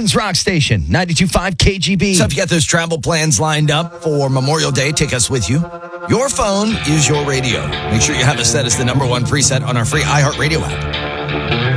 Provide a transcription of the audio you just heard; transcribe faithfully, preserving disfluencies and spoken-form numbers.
Portland's rock station, ninety-two point five K G B. So if you got those travel plans lined up for Memorial Day, take us with you. Your phone is your radio. Make sure you have us set as the number one preset on our free iHeartRadio app.